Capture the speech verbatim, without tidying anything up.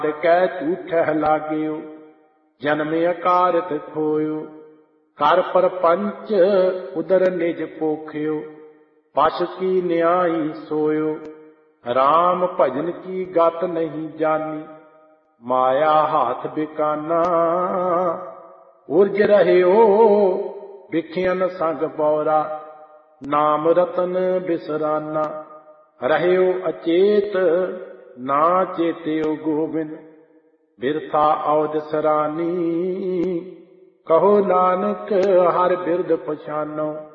कै झूठह लाग्यो, जन्म अकारत खोयो। कर परपंच उदर निज पोख्यो, पश की न्यायी सोयो। राम भजन की गत नहीं जानी, माया हाथ बिकाना। उर्ज रहियो बिखियन संग बौरा, नाम रतन बिसराना। रहियो अचेत ना चेत्यो गोबिंद, बिरथा औद सरानी। कहो नानक हर बिरद पछानो,